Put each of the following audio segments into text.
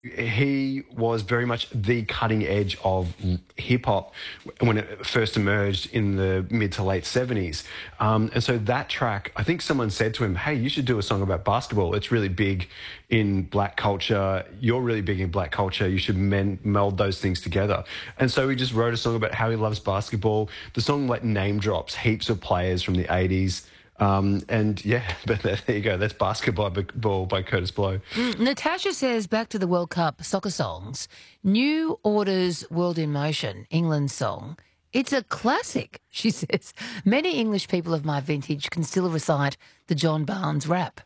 He was very much the cutting edge of hip hop when it first emerged in the mid to late 70s. And so that track, I think someone said to him, "Hey, you should do a song about basketball. It's really big in black culture. You're really big in black culture. You should meld those things together." And so he just wrote a song about how he loves basketball. The song like name drops heaps of players from the 80s. And yeah, but there you go. That's Basketball by Curtis Blow. Natasha says, back to the World Cup soccer songs, New Order's World in Motion, England's song. It's a classic, she says. Many English people of my vintage can still recite the John Barnes rap.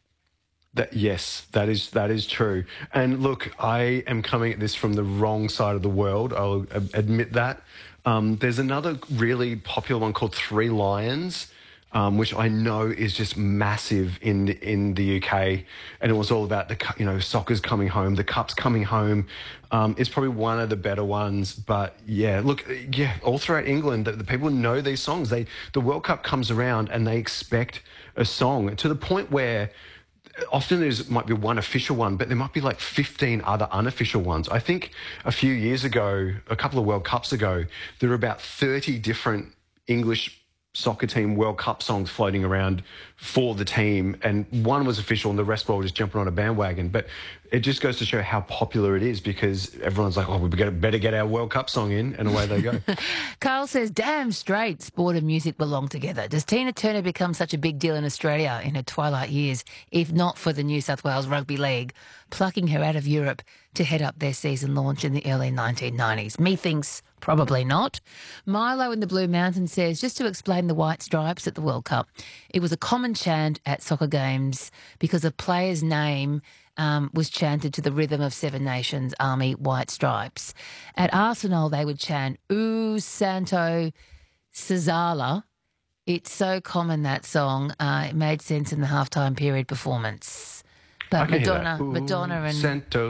Yes, that is true. And look, I am coming at this from the wrong side of the world. I'll admit that. There's another really popular one called Three Lions, which I know is just massive in the UK, and it was all about soccer's coming home, the cup's coming home. It's probably one of the better ones, but yeah, look, yeah, all throughout England, the people know these songs. The World Cup comes around and they expect a song to the point where often might be one official one, but there might be like 15 other unofficial ones. I think a few years ago, a couple of World Cups ago, there were about 30 different English soccer team World Cup songs floating around for the team, and one was official and the rest were all just jumping on a bandwagon. But it just goes to show how popular it is, because everyone's like, oh, we better get our World Cup song in, and away they go. Carl says, damn straight sport and music belong together. Does Tina Turner become such a big deal in Australia in her twilight years, if not for the New South Wales Rugby League plucking her out of Europe to head up their season launch in the early 1990s? Methinks probably not. Milo in the Blue Mountain says, just to explain the white stripes at the World Cup, it was a common chant at soccer games because a player's name was chanted to the rhythm of Seven Nations Army White Stripes. At Arsenal, they would chant, "Ooh, Santo Cesala." It's so common, that song. It made sense in the halftime period performance. But Madonna and Santo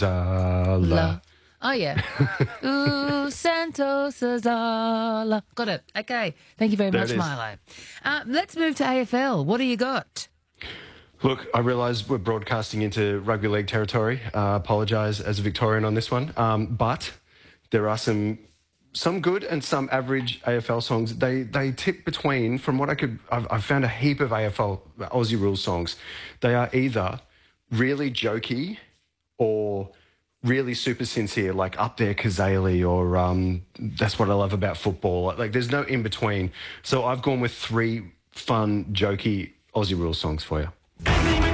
Cesala. Oh, yeah. Ooh, Santo Cesala. Got it. Okay. Thank you very much, Milo. Let's move to AFL. What do you got? Look, I realise we're broadcasting into rugby league territory. Apologise as a Victorian on this one. But there are some good and some average AFL songs. They tip between, from what I've found a heap of AFL Aussie Rules songs. They are either really jokey or really super sincere, like Up There Kazali, or That's What I Love About Football. Like, there's no in between. So I've gone with 3 fun, jokey Aussie Rules songs for you.